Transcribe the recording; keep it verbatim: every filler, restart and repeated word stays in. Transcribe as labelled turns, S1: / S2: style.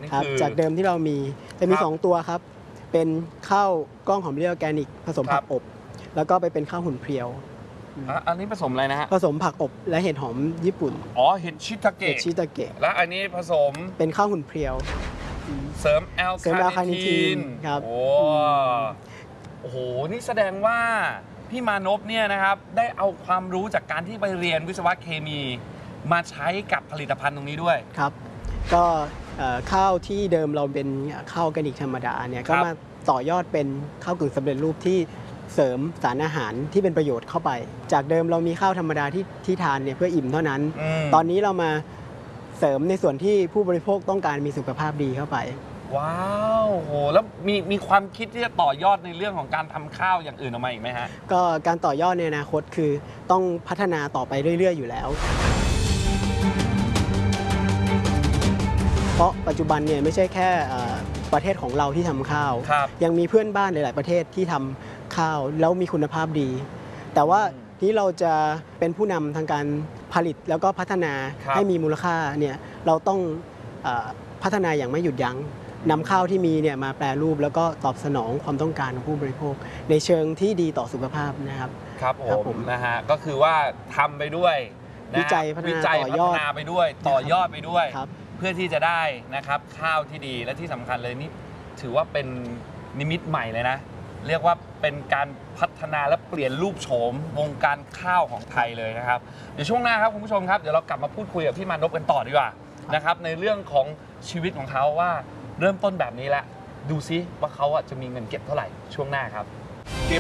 S1: ครับจากเดิมที่เรามีจะมีสองตัวครับเป็นข้าวกล้องหอมมะลิออร์แกนิกผสมผักอบแล้วก็ไปเป็นข้าวหุ่นเพรียว
S2: อันนี้ผสมอะไรนะฮะ
S1: ผสมผักอบและเห็ดหอมญี่ปุ่น
S2: อ๋อเห็ดชิตาเกะ
S1: เห็ดชิตาเกะ
S2: แล้วอันนี้ผสม
S1: เป็นข้าวหุ่นเพรียว
S2: เสริมแอลคาเนทีน
S1: ครับ
S2: โอ้โอ้โหนี่แสดงว่าพี่มานพเนี่ยนะครับได้เอาความรู้จากการที่ไปเรียนวิศวะเคมีมาใช้กับผลิตภัณฑ์ตรงนี้ด้วย
S1: ครับก็ข้าวที่เดิมเราเป็นข้าวออร์แกนิกธรรมดาเนี่ยก็มาต่อยอดเป็นข้าวกึ่งสำเร็จรูปที่เสริมสารอาหารที่เป็นประโยชน์เข้าไปจากเดิมเรามีข้าวธรรมดาที่ที่ทานเนี่ยเพื่ออิ่มเท่านั้นตอนนี้เรามาเสริมในส่วนที่ผู้บริโภคต้องการมีสุขภาพดีเข้าไป
S2: ว้าวโหแล้วมีมีความคิดที่จะต่อยอดในเรื่องของการทำข้าวอย่างอื่นออกมาอีกไหมฮะ
S1: ก็การต่อยอดในอนาคตคือต้องพัฒนาต่อไปเรื่อยๆอยู่แล้วเพราะปัจจุบันเนี่ยไม่ใช่แค่ประเทศของเราที่ทำข้าวยังมีเพื่อนบ้านหลายๆประเทศที่ทำข้าวแล้วมีคุณภาพดีแต่ว่าที่เราจะเป็นผู้นำทางการผลิตแล้วก็พัฒนาให้มีมูลค่าเนี่ยเราต้องพัฒนาอย่างไม่หยุดยั้งนำข้าวที่มีเนี่ยมาแปรรูปแล้วก็ตอบสนองความต้องการของผู้บริโภคในเชิงที่ดีต่อสุขภาพนะครับ
S2: ครับผมนะฮะก็คือว่าทำไปด้วย
S1: วิจัยพัฒนาต่อยอด
S2: ไปด้วยต่อยอดไปด้วยเพื่อที่จะได้นะครับข้าวที่ดีและที่สำคัญเลยนี่ถือว่าเป็นนิมิตใหม่เลยนะเรียกว่าเป็นการพัฒนาและเปลี่ยนรูปโฉมวงการข้าวของไทยเลยนะครับเดี๋ยวช่วงหน้าครับคุณผู้ชมครับเดี๋ยวเรากลับมาพูดคุยกับพี่มานพกันต่อดีกว่านะครับในเรื่องของชีวิตของเขาว่าเริ่มต้นแบบนี้แล้วดูซิว่าเขาจะมีเงินเก็บเท่าไหร่ช่วงหน้าครับ